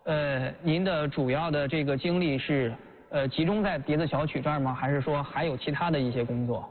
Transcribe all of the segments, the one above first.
您的主要的这个精力是集中在碟子小曲这儿吗？还是说还有其他的一些工作？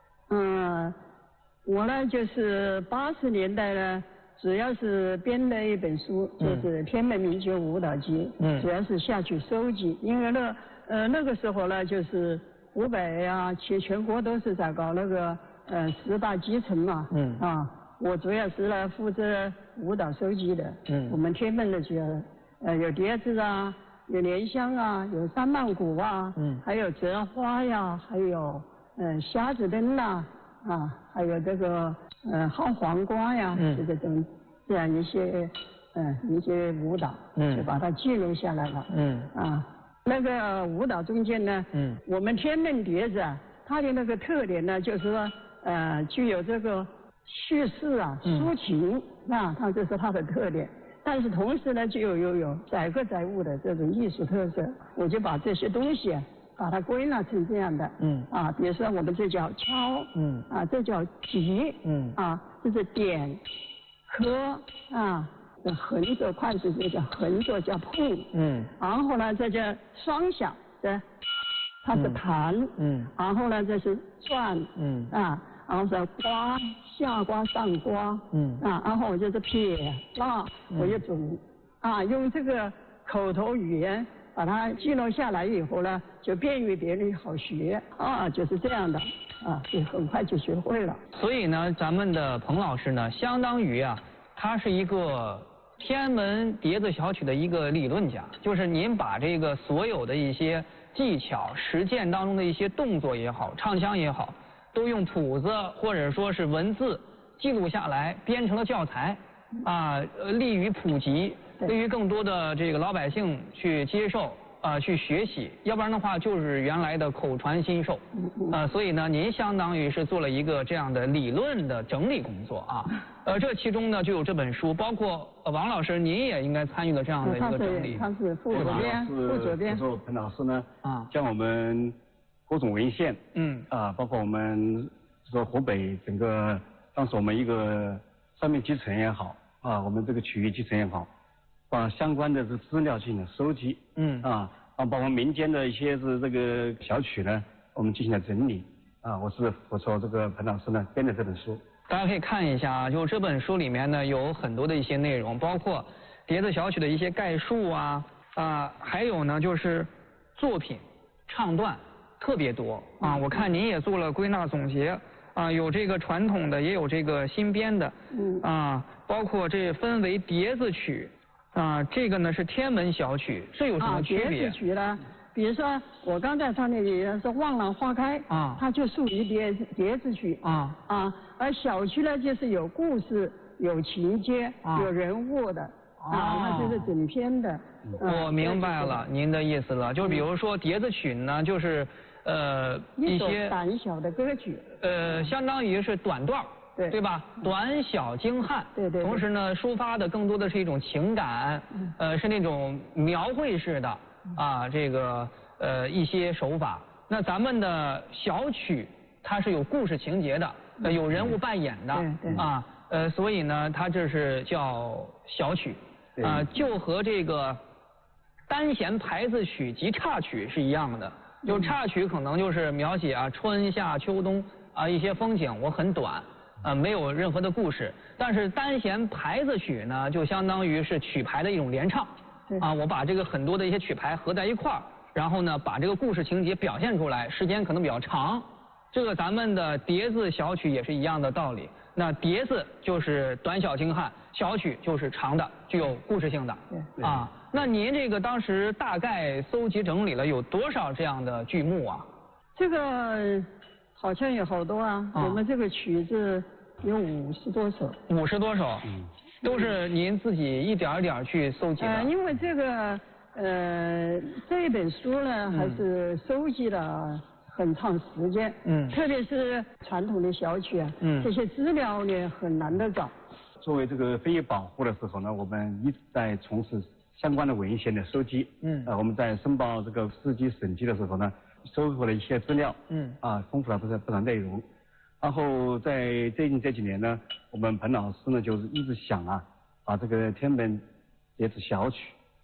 我呢就是80年代呢，主要是编了一本书，就是《天门民族舞蹈集》，主要是下去收集，因为呢，那个时候呢，就是湖北啊，全国都是在搞那个10大基层嘛，我主要是来负责舞蹈收集的，我们天门的主要有碟子啊，有莲香啊，有三曼鼓啊，还有折花呀，还有瞎子灯呐，还有这个薅黄瓜呀，这样一些舞蹈，就把它记录下来了，那个舞蹈中间呢，我们天门碟子啊，它的那个特点呢，就是说具有这个叙事啊、抒情它这是它的特点。但是同时呢，就有载歌载舞的这种艺术特色。我就把这些东西把它归纳成这样的，比如说我们这叫敲，这叫提，这是点、磕横着筷子这叫横着叫碰，然后呢这叫双响的，它是弹，然后呢这是转，然后是刮下刮上刮，然后我就是撇捺，我就总用这个口头语言把它记录下来以后呢，就便于别人好学就是这样的就很快就学会了。 所以呢，咱们的彭老师呢，相当于他是一个天门碟子小曲的一个理论家，就是您把这个所有的一些技巧、实践当中的一些动作也好、唱腔也好，都用谱子或者说是文字记录下来，编成了教材，利于普及，对于更多的这个老百姓去接受去学习，要不然的话就是原来的口传心授，所以呢，您相当于是做了一个这样的理论的整理工作这其中呢就有这本书，包括王老师您也应该参与了这样的一个整理。 他是副主编， 说彭老师呢将我们各种文献，包括我们说湖北整个当时我们一个上面基层也好我们这个区域基层也好，把相关的这资料进行了收集，包括民间的一些是这个小曲呢，我们进行了整理，我是辅助这个彭老师呢编的这本书。 大家可以看一下就这本书里面呢有很多的一些内容，包括碟子小曲的一些概述还有呢就是作品唱段特别多我看您也做了归纳总结有这个传统的，也有这个新编的，包括这分为碟子曲这个呢是天门小曲，这有什么区别？ 碟子曲呢，比如说我刚才唱的里说望朗花开它就属于碟子曲而小曲呢就是有故事、有情节、有人物的它就是整篇的。 我明白了您的意思了，就比如说碟子曲呢，就是一些短小的歌曲， 相当于是短段对吧？短小精悍， 对。 同时呢，抒发的更多的是一种情感，是那种描绘式的这个一些手法。那咱们的小曲它是有故事情节的，有人物扮演的所以呢，它这是叫小曲就和这个单弦排字曲及插曲是一样的。就插曲可能就是描写春夏秋冬一些风景，我很短没有任何的故事。但是单弦排字曲呢，就相当于是曲牌的一种联唱我把这个很多的一些曲牌合在一块儿，然后呢把这个故事情节表现出来，时间可能比较长。这个咱们的碟子小曲也是一样的道理。那碟子就是短小精悍，小曲就是长的，具有故事性的那您这个当时大概搜集整理了有多少这样的剧目这个好像有好多我们这个曲子有50多首。 50多首，都是您自己一点一点去搜集的。 因为这个这一本书呢，还是收集了很长时间，特别是传统的小曲这些资料呢很难得找。 作为这个非遗保护的时候呢，我们一直在从事相关的文献的收集，我们在申报这个市级省级的时候呢，收获了一些资料，丰富了不少内容。然后在最近这几年呢，我们彭老师呢就是一直想把这个天门碟子小曲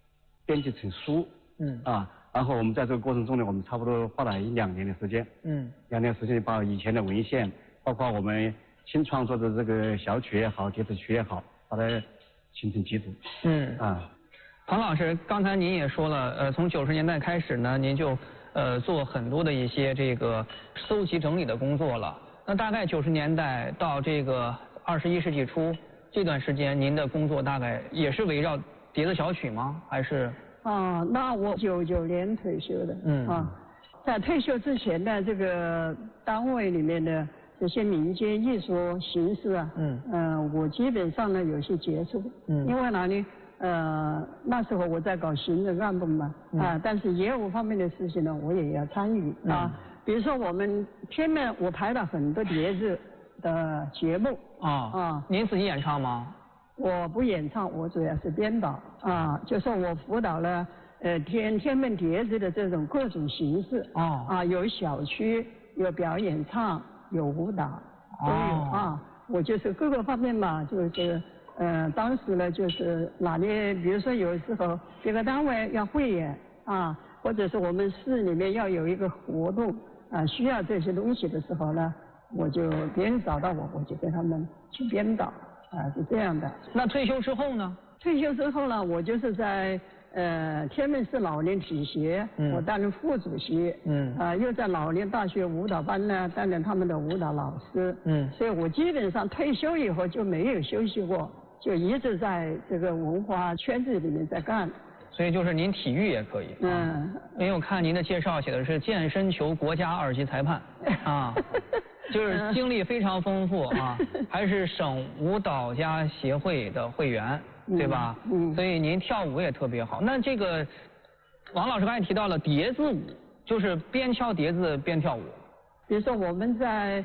编辑成书，然后我们在这个过程中呢，我们差不多花了1、2年的时间，2年时间把以前的文献，包括我们新创作的这个小曲也好，叠字曲也好，把它形成几组。 庞老师，刚才您也说了，从90年代开始呢，您就做很多的一些这个搜集整理的工作了。那大概90年代到这个21世纪初这段时间，您的工作大概也是围绕叠字小曲吗？还是？ 那我99年退休的，在退休之前的这个单位里面的这些民间艺术形式啊，我基本上呢有些接触，因为哪里？那时候我在搞行政干部嘛，但是业务方面的事情呢，我也要参与比如说我们天门，我排了很多叠字的节目您自己演唱吗？ 我不演唱，我主要是编导就是我辅导了天门叠字的这种各种形式有小曲，有表演唱，有舞蹈都有我就是各个方面嘛，就是当时呢就是哪里，比如说有时候这个单位要汇演或者是我们市里面要有一个活动需要这些东西的时候呢，我就别人找到我就跟他们去编导是这样的。 那退休之后呢？ 退休之后呢，我就是在天门市老年体协，我担任副主席，又在老年大学舞蹈班呢担任他们的舞蹈老师，所以我基本上退休以后就没有休息过，就一直在这个文化圈子里面在干。 所以就是您体育也可以，因为我看您的介绍写的是健身球国家2级裁判就是经历非常丰富还是省舞蹈家协会的会员，对吧？所以您跳舞也特别好。那这个王老师刚才提到了叠字舞，就是边敲叠字边跳舞。 比如说我们在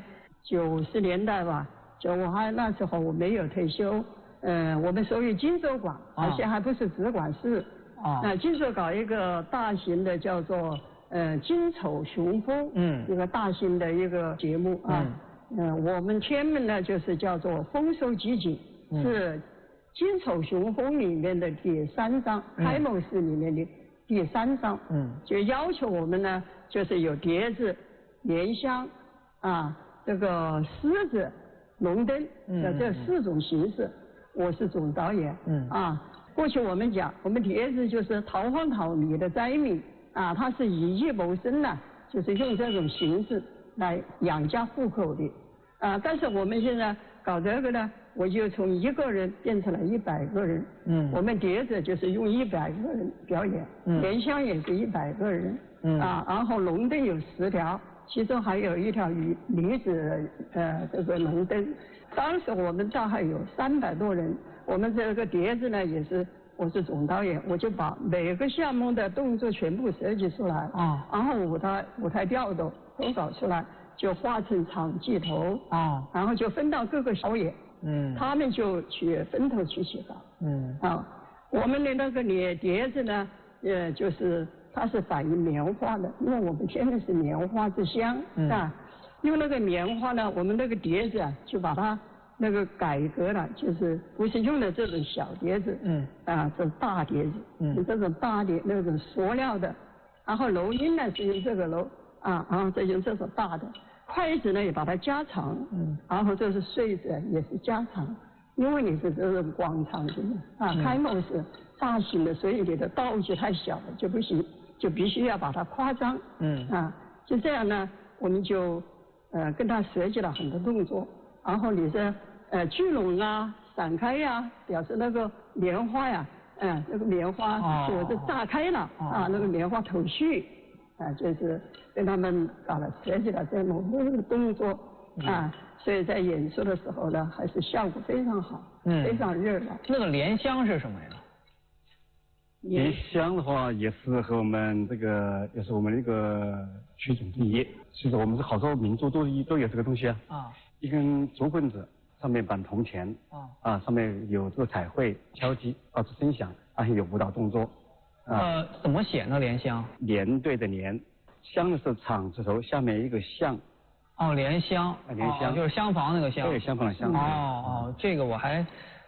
90年代吧，那时候我没有退休，我们属于金州馆，而且还不是直管市。金州搞一个大型的叫做金丑雄风，一个大型的一个节目我们天门呢就是叫做丰收集锦，是金丑雄风里面的第3章，开幕式里面的第3章，就要求我们呢就是有叠字、莲香这个狮子、龙灯的这4种形式，我是总导演过去我们讲，我们叠字就是桃花桃米的灾民他是以艺谋生的，就是用这种形式来养家糊口的但是我们现在搞这个呢，我就从1个人变成了100个人，我们叠字就是用100个人表演，莲香也是100个人然后龙灯有10条，其中还有一条女子这个龙灯。当时我们大概有300多人，我们这个叠字呢我是总导演，我就把每个项目的动作全部设计出来然后舞台调度都搞出来，就画成场记头然后就分到各个小演他们就去分头去写稿我们的那个叠字呢就是它是反映棉花的，因为我们天门是棉花之乡用那个棉花呢，我们那个叠字就把它那个改革了，就是不是用的这种小碟子这种大碟子这种大碟那种塑料的，然后楼音呢是用这个楼然后再用这种大的，筷子呢也把它加长然后这是穗子也是加长，因为你是这种广场型的开幕式大型的，所以你的道具太小了就不行，就必须要把它夸张就这样呢，我们就跟他设计了很多动作，然后你是聚拢散开表示那个棉花那个棉花就是炸开了那个棉花头绪就是跟他们搞了设计了这样的动作所以在演出的时候呢，还是效果非常好非常热闹。 那个莲香是什么呀？ 莲香的话也是和我们这个也是我们那个曲种之一，其实我们是好多民族都有这个东西一根竹棍子上面绑铜钱上面有这个彩绘敲击发出声响，而且有舞蹈动作怎么写呢？莲香连对的连，香的是厂字头下面一个巷莲香莲香就是厢房那个厢， 对，厢房的厢这个我还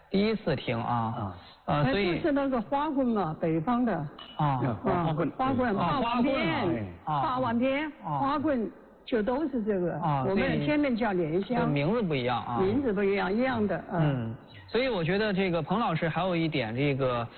第一次听啊。所以就是那个花棍嘛，北方的。 花棍。 八碗篇，八碗篇，花棍就都是这个。我们天门叫莲香。 名字不一样啊。 名字不一样，一样的。 所以我觉得这个彭老师还有一点这个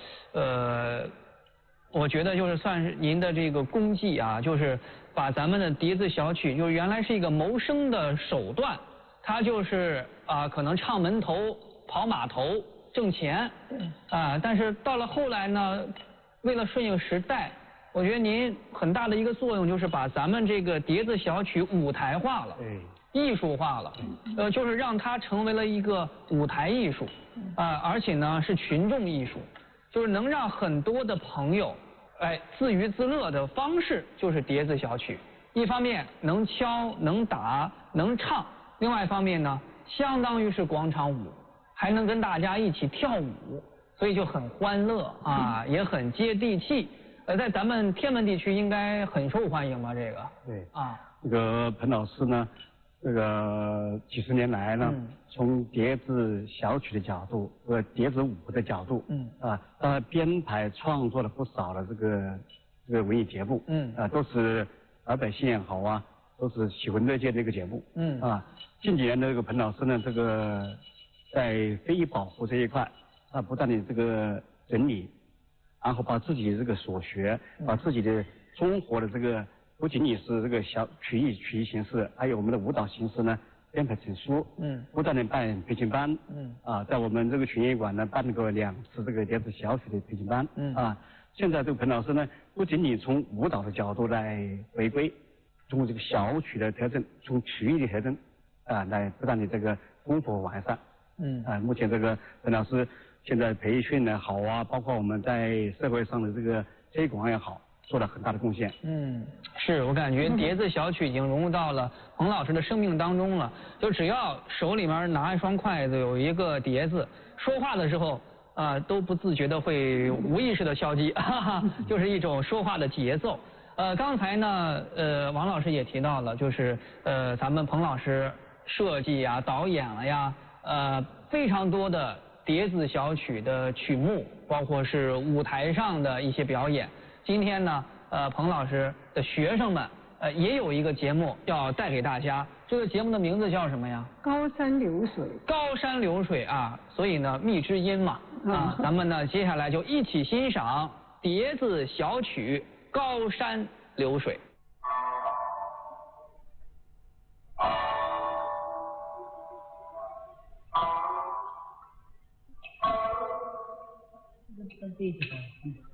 我觉得就是算是您的这个功绩啊，就是把咱们的笛子小曲，就是原来是一个谋生的手段，它就是可能唱门头、跑码头挣钱，但是到了后来呢，为了顺应时代，我觉得您很大的一个作用就是把咱们这个笛子小曲舞台化了，艺术化了，就是让它成为了一个舞台艺术，而且呢是群众艺术。就是能让很多的朋友，自娱自乐的方式就是笛子小曲。一方面能敲、能打、能唱，另外一方面呢，相当于是广场舞，还能跟大家一起跳舞，所以就很欢乐啊，也很接地气。在咱们天门地区应该很受欢迎吧？这个对这个彭老师呢，这个几十年来呢，从笛子小曲的角度和笛子舞的角度，他编排创作了不少的这个文艺节目，都是老百姓也好啊，都是喜闻乐见的一个节目，近几年的这个彭老师呢，这个在非遗保护这一块，不断的这个整理，然后把自己这个所学，把自己的综合的这个。不仅仅是这个小曲艺形式，还有我们的舞蹈形式呢，编排成书，不断的办培训班，在我们这个群艺馆呢办过2次这个笛子小曲的培训班，现在这个彭老师呢，不仅仅从舞蹈的角度来回归，从这个小曲的特征，从曲艺的特征，来不断的这个丰富完善，目前这个彭老师现在培训也好啊，包括我们在社会上的这个推广也好。做了很大的贡献。 是我感觉笛子小曲已经融入到了彭老师的生命当中了。就只要手里面拿一双筷子，有一个笛子，说话的时候都不自觉的会无意识的敲击，就是一种说话的节奏。刚才呢，王老师也提到了，就是咱们彭老师设计呀、导演了呀，非常多的笛子小曲的曲目，包括是舞台上的一些表演。今天呢，彭老师的学生们也有一个节目要带给大家，这个节目的名字叫什么呀？ 高山流水。高山流水啊，所以呢，蜜之音嘛，咱们呢接下来就一起欣赏笛子小曲《高山流水》。 这个地方。